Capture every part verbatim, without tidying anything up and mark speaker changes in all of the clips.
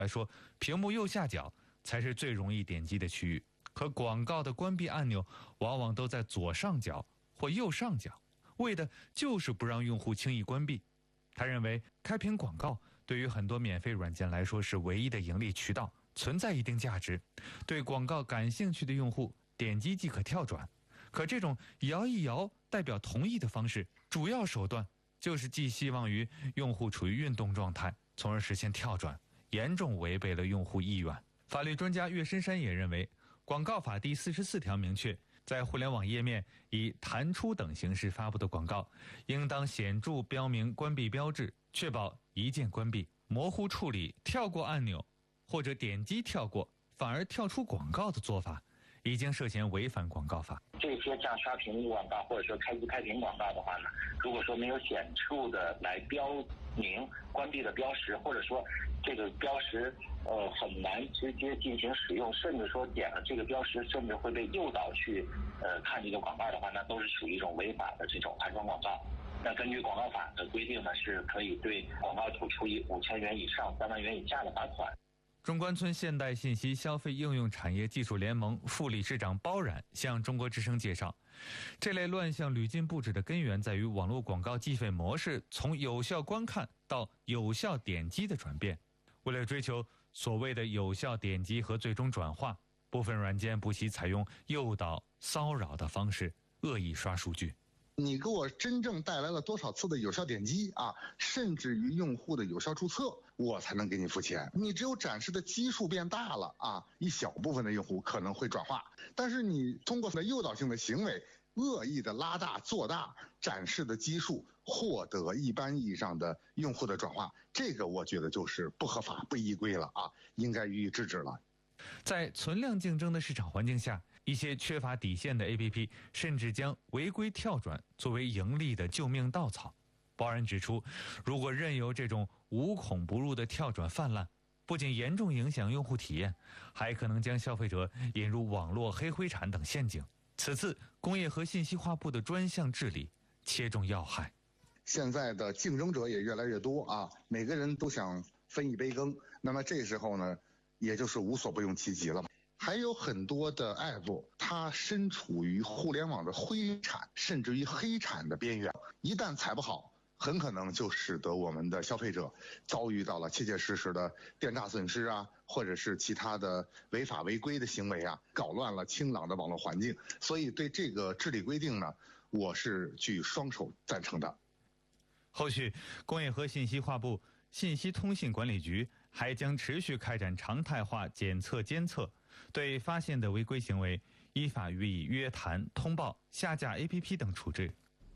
Speaker 1: 来说，屏幕右下角才是最容易点击的区域，可广告的关闭按钮往往都在左上角或右上角，为的就是不让用户轻易关闭。他认为开屏广告对于很多免费软件来说是唯一的盈利渠道，存在一定价值，对广告感兴趣的用户点击即可跳转。可这种摇一摇代表同意的方式，主要手段就是寄希望于用户处于运动状态，从而实现跳转，严重违背了用户意愿。法律专家岳深山也认为，广告法第四十四条明确，在互联网页面以弹出等形式发布的广告，应当显著标明关闭标志，确保一键关闭。模糊处理跳过按钮或者点击跳过反而跳出广告的做法，已经涉嫌违反广告法。
Speaker 2: 这些像刷屏幕广告或者说开机开屏广告的话呢，如果说没有显著的来标明关闭的标识，或者说这个标识呃很难直接进行使用，甚至说点了这个标识甚至会被诱导去呃看这个广告的话，那都是属于一种违法的这种弹窗广告。那根据广告法的规定呢，是可以对广告主处以五千元以上三万元以下的罚款。
Speaker 1: 中关村现代信息消费应用产业技术联盟副理事长包冉向中国之声介绍，这类乱象屡禁不止的根源在于网络广告计费模式从有效观看到有效点击的转变。为了追求所谓的有效点击和最终转化，部分软件不惜采用诱导、骚扰的方式恶意刷数据。
Speaker 3: 你给我真正带来了多少次的有效点击啊，甚至于用户的有效注册，我才能给你付钱。你只有展示的基数变大了啊，一小部分的用户可能会转化，但是你通过诱导性的行为，恶意的拉大做大展示的基数，获得一般意义上的用户的转化，这个我觉得就是不合法不依规了啊，应该予以制止了。
Speaker 1: 在存量竞争的市场环境下，一些缺乏底线的 A P P 甚至将违规跳转作为盈利的救命稻草。包冉指出，如果任由这种无孔不入的跳转泛滥，不仅严重影响用户体验，还可能将消费者引入网络黑灰产等陷阱。此次工业和信息化部的专项治理切中要害。
Speaker 3: 现在的竞争者也越来越多啊，每个人都想分一杯羹，那么这时候呢，也就是无所不用其极了。还有很多的 app 它身处于互联网的灰产甚至于黑产的边缘，一旦踩不好，很可能就使得我们的消费者遭遇到了切切实实的电诈损失啊，或者是其他的违法违规的行为啊，搞乱了清朗的网络环境。所以对这个治理规定呢，我是举双手赞成的。
Speaker 1: 后续工业和信息化部信息通信管理局还将持续开展常态化检测监测，对发现的违规行为依法予以约谈、通报、下架 A P P 等处置。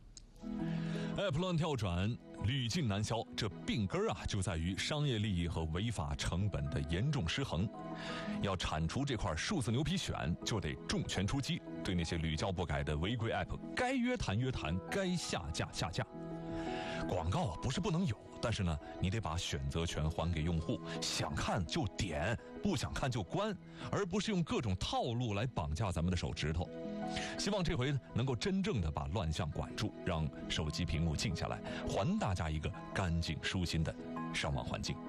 Speaker 4: App 乱跳转屡禁难消，这病根啊就在于商业利益和违法成本的严重失衡。要铲除这块数字牛皮癣，就得重拳出击，对那些屡教不改的违规 App 该约谈约谈，该下架下架。广告不是不能有，但是呢，你得把选择权还给用户，想看就点，不想看就关，而不是用各种套路来绑架咱们的手指头。希望这回能够真正的把乱象管住，让手机屏幕静下来，还大家一个干净舒心的上网环境。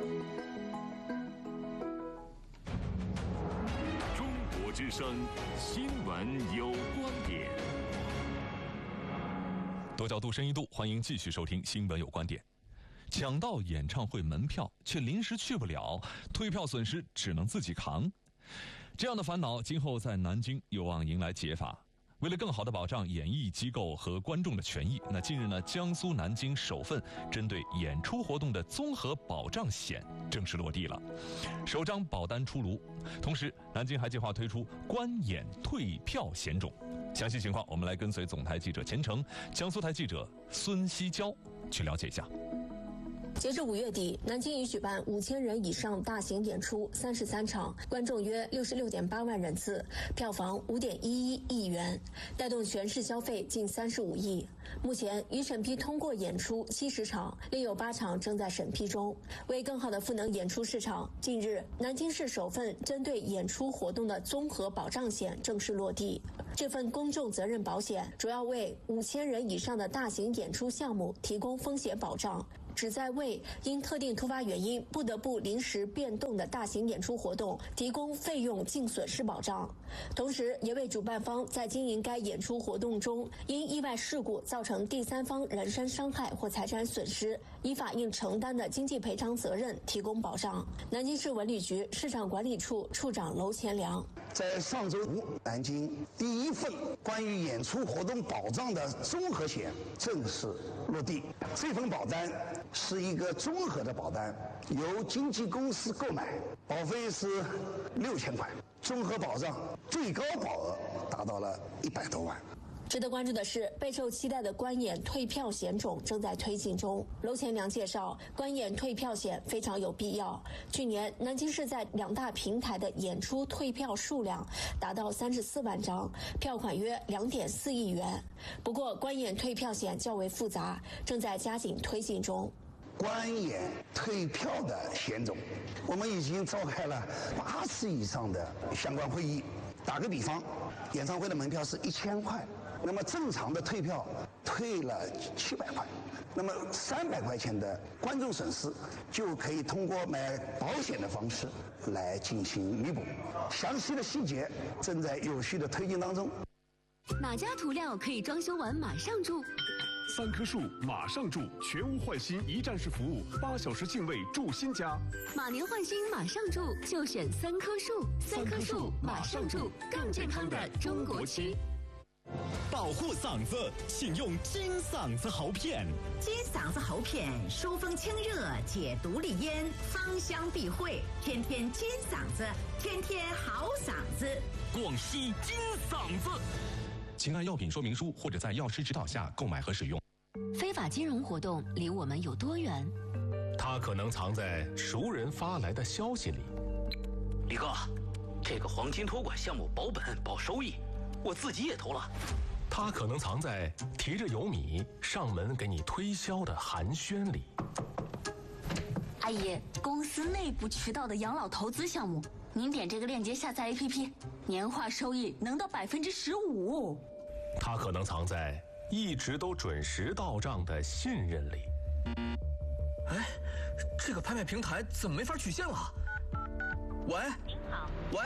Speaker 5: 中国之声新闻有观点。
Speaker 4: 多角度深一度，欢迎继续收听新闻有观点。抢到演唱会门票却临时去不了，退票损失只能自己扛，这样的烦恼今后在南京有望迎来解法。为了更好地保障演艺机构和观众的权益，那近日呢，江苏南京首份针对演出活动的综合保障险正式落地了，首张保单出炉。同时，南京还计划推出观演退票险种。详细情况，我们来跟随总台记者钱程、江苏台记者孙希娇去了解一下。
Speaker 6: 截至五月底，南京已举办五千人以上大型演出三十三场，观众约六十六点八万人次，票房五点一一亿元，带动全市消费近三十五亿。目前已审批通过演出七十场，另有八场正在审批中。为更好地赋能演出市场，近日南京市首份针对演出活动的综合保障险正式落地。这份公众责任保险主要为五千人以上的大型演出项目提供风险保障。 旨在为因特定突发原因不得不临时变动的大型演出活动提供费用净损失保障，同时也为主办方在经营该演出活动中因意外事故造成第三方人身伤害或财产损失，依法应承担的经济赔偿责任提供保障。南京市文旅局市场管理处处长娄乾良，
Speaker 7: 在上周五，南京第一份关于演出活动保障的综合险正式落地。这份保单是一个综合的保单，由经纪公司购买，保费是六千块，综合保障最高保额达到了一百多万。
Speaker 6: 值得关注的是，备受期待的观演退票险种正在推进中。娄乾良介绍，观演退票险非常有必要。去年，南京市在两大平台的演出退票数量达到三十四万张，票款约两点四亿元。不过，观演退票险较为复杂，正在加紧推进中。
Speaker 7: 观演退票的险种，我们已经召开了八次以上的相关会议。打个比方，演唱会的门票是一千块。那么正常的退票退了七百块，那么三百块钱的观众损失就可以通过买保险的方式来进行弥补。详细的细节正在有序的推进当中。
Speaker 8: 哪家涂料可以装修完马上住？
Speaker 5: 三棵树马上住，全屋换新一站式服务，八小时净位住新家。
Speaker 8: 马年换新马上住，就选三棵树。三棵树马上住，更健康的中国区。
Speaker 9: 保护嗓子，请用金嗓子喉片。
Speaker 10: 金嗓子喉片疏风清热，解毒利咽，芳香避秽，天天金嗓子，天天好嗓子。
Speaker 9: 广西金嗓子。
Speaker 11: 请按药品说明书或者在药师指导下购买和使用。
Speaker 8: 非法金融活动离我们有多远？
Speaker 5: 它可能藏在熟人发来的消息里。
Speaker 12: 李哥，这个黄金托管项目保本保收益，我自己也投了。
Speaker 5: 它可能藏在提着油米上门给你推销的寒暄里。
Speaker 13: 阿姨，公司内部渠道的养老投资项目，您点这个链接下载 A P P， 年化收益能到百分之十五。
Speaker 5: 它可能藏在一直都准时到账的信任里。
Speaker 14: 哎，这个拍卖平台怎么没法取现了？喂，
Speaker 15: 您好，
Speaker 14: 喂。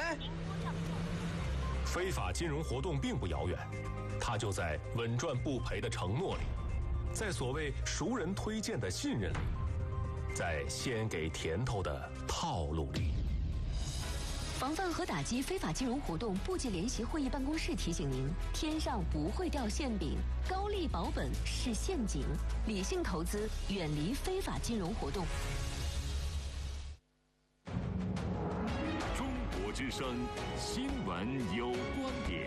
Speaker 5: 非法金融活动并不遥远，它就在稳赚不赔的承诺里，在所谓熟人推荐的信任里，在先给甜头的套路里。
Speaker 8: 防范和打击非法金融活动部级联席会议办公室提醒您：天上不会掉馅饼，高利保本是陷阱，理性投资，远离非法金融活动。
Speaker 5: 中国之声新闻有观点，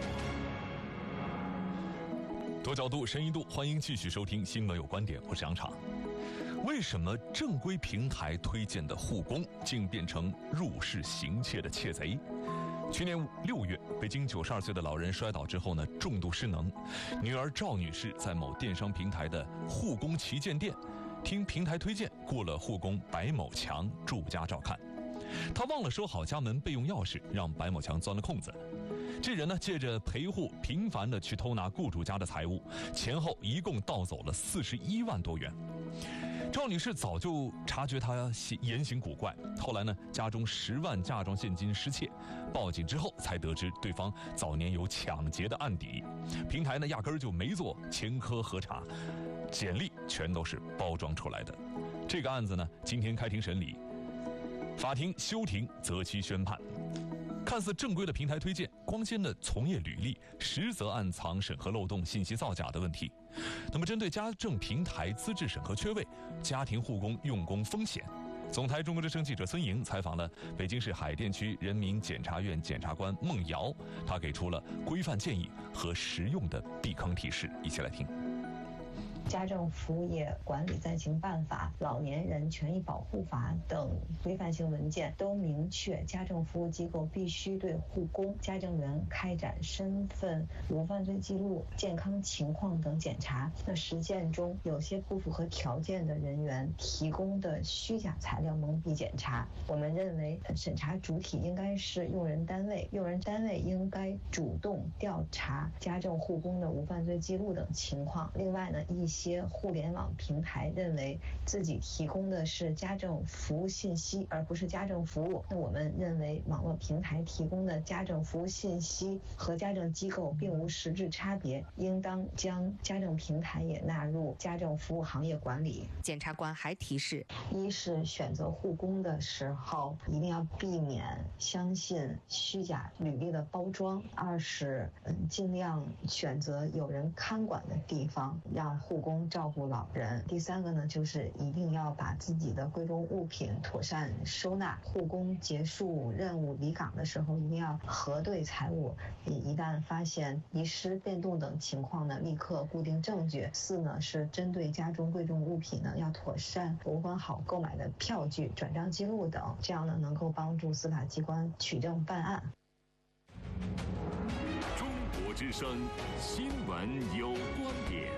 Speaker 4: 多角度、深一度，欢迎继续收听《新闻有观点》，我是杨畅。为什么正规平台推荐的护工竟变成入室行窃的窃贼？去年六月，北京九十二岁的老人摔倒之后呢，重度失能。女儿赵女士在某电商平台的护工旗舰店，听平台推荐雇了护工白某强住家照看。他忘了收好家门备用钥匙，让白某强钻了空子。这人呢，借着陪护频繁的去偷拿雇主家的财物，前后一共盗走了四十一万多元。赵女士早就察觉他言行古怪，后来呢，家中十万嫁妆现金失窃，报警之后才得知对方早年有抢劫的案底，平台呢压根儿就没做前科核查，简历全都是包装出来的。这个案子呢，今天开庭审理，法庭休庭择期宣判。看似正规的平台推荐，光鲜的从业履历，实则暗藏审核漏洞、信息造假的问题。那么，针对家政平台资质审核缺位、家庭护工用工风险，总台中国之声记者孙莹采访了北京市海淀区人民检察院检察官孟瑶，他给出了规范建议和实用的避坑提示，一起来听。
Speaker 16: 家政服务业管理暂行办法、老年人权益保护法等规范性文件都明确，家政服务机构必须对护工、家政员开展身份、无犯罪记录、健康情况等检查。那实践中，有些不符合条件的人员提供的虚假材料蒙蔽检查。我们认为，审查主体应该是用人单位，用人单位应该主动调查家政护工的无犯罪记录等情况。另外呢，一些些互联网平台认为自己提供的是家政服务信息，而不是家政服务。那我们认为网络平台提供的家政服务信息和家政机构并无实质差别，应当将家政平台也纳入家政服务行业管理。
Speaker 15: 检察官还提示，
Speaker 16: 一是选择护工的时候一定要避免相信虚假履历的包装，二是嗯尽量选择有人看管的地方，让护工照顾老人。第三个呢，就是一定要把自己的贵重物品妥善收纳。护工结束任务离岗的时候，一定要核对财物，一旦发现遗失、变动等情况呢，立刻固定证据。四呢，是针对家中贵重物品呢，要妥善保管好购买的票据、转账记录等，这样呢，能够帮助司法机关取证办案。
Speaker 17: 中国之声新闻有观点。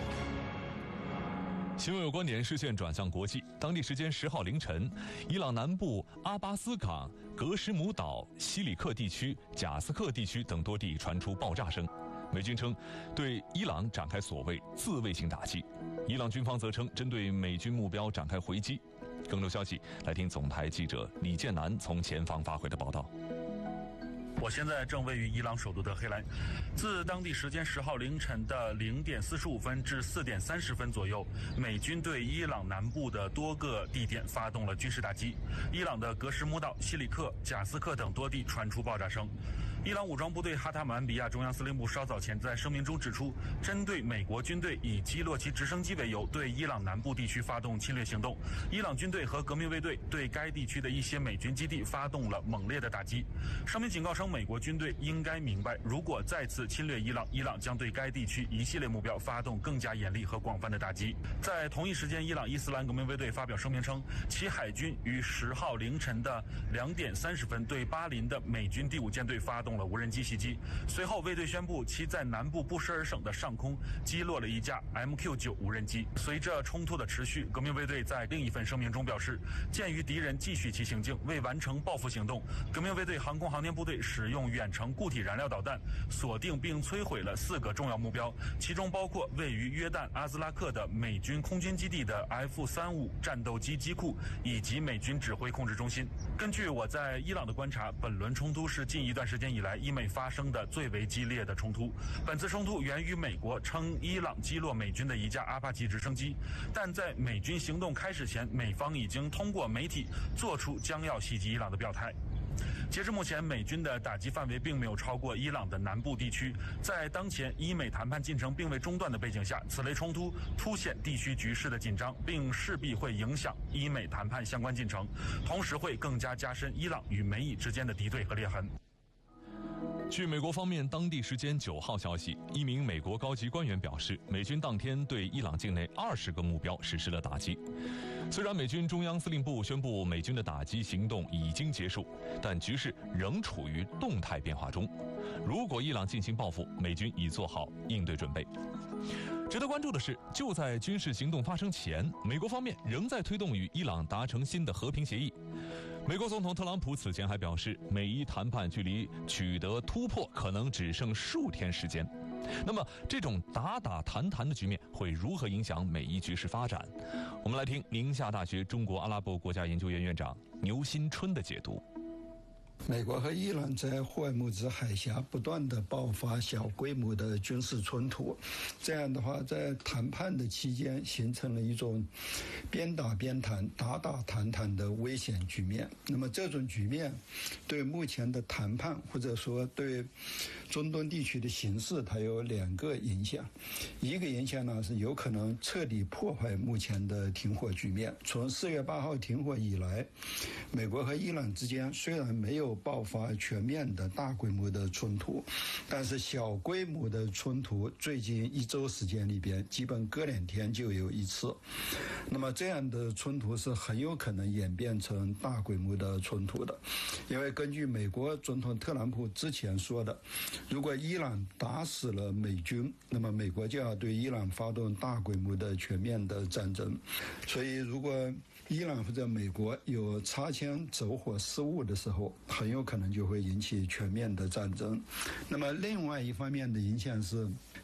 Speaker 4: 新闻有观点，视线转向国际。当地时间十号凌晨，伊朗南部阿巴斯港、格什姆岛、西里克地区、贾斯克地区等多地传出爆炸声。美军称对伊朗展开所谓自卫性打击，伊朗军方则称针对美军目标展开回击。更多消息，来听总台记者李建南从前方发回的报道。
Speaker 18: 我现在正位于伊朗首都德黑兰。自当地时间十号凌晨的零点四十五分至四点三十分左右，美军对伊朗南部的多个地点发动了军事打击。伊朗的格什姆岛、西里克、贾斯克等多地传出爆炸声。伊朗武装部队哈塔曼比亚中央司令部稍早前在声明中指出，针对美国军队以击落其直升机为由，对伊朗南部地区发动侵略行动。伊朗军队和革命卫队对该地区的一些美军基地发动了猛烈的打击。声明警告称，美国军队应该明白，如果再次侵略伊朗，伊朗将对该地区一系列目标发动更加严厉和广泛的打击。在同一时间，伊朗伊斯兰革命卫队发表声明称，其海军于十号凌晨的两点三十分对巴林的美军第五舰队发动了无人机袭击。随后，卫队宣布其在南部布什尔省的上空击落了一架 M Q 九 无人机。随着冲突的持续，革命卫队在另一份声明中表示，鉴于敌人继续其行径，为完成报复行动，革命卫队航空航天部队使用远程固体燃料导弹锁定并摧毁了四个重要目标，其中包括位于约旦阿兹拉克的美军空军基地的 F 三十五 战斗机机库以及美军指挥控制中心。根据我在伊朗的观察，本轮冲突是近一段时间以来伊美发生的最为激烈的冲突。本次冲突源于美国称伊朗击落美军的一架阿帕奇直升机，但在美军行动开始前，美方已经通过媒体做出将要袭击伊朗的表态。截至目前，美军的打击范围并没有超过伊朗的南部地区。在当前伊美谈判进程并未中断的背景下，此类冲突凸显地区局势的紧张，并势必会影响伊美谈判相关进程，同时会更加加深伊朗与美以之间的敌对和裂痕。
Speaker 4: 据美国方面当地时间九号消息，一名美国高级官员表示，美军当天对伊朗境内二十个目标实施了打击。虽然美军中央司令部宣布美军的打击行动已经结束，但局势仍处于动态变化中。如果伊朗进行报复，美军已做好应对准备。值得关注的是，就在军事行动发生前，美国方面仍在推动与伊朗达成新的和平协议。美国总统特朗普此前还表示，美伊谈判距离取得突破可能只剩数天时间。那么，这种打打谈谈的局面会如何影响美伊局势发展？我们来听宁夏大学中国阿拉伯国家研究院院长牛新春的解读。
Speaker 19: 美国和伊朗在霍尔木兹海峡不断的爆发小规模的军事冲突，这样的话，在谈判的期间形成了一种边打边谈、打打谈谈的危险局面。那么这种局面对目前的谈判或者说对中东地区的形势，它有两个影响。一个影响呢是有可能彻底破坏目前的停火局面。从四月八号停火以来，美国和伊朗之间虽然没有爆发全面的大规模的冲突，但是小规模的冲突最近一周时间里边基本隔两天就有一次。那么这样的冲突是很有可能演变成大规模的冲突的，因为根据美国总统特朗普之前说的，如果伊朗打死了美军，那么美国就要对伊朗发动大规模的全面的战争。所以如果伊朗或者美国有擦枪走火失误的时候，很有可能就会引起全面的战争。那么另外一方面的影响是，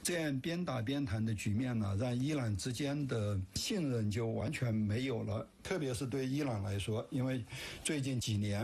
Speaker 19: 这样边打边谈的局面呢，让伊朗之间的信任就完全没有了，特别是对伊朗来说，因为最近几年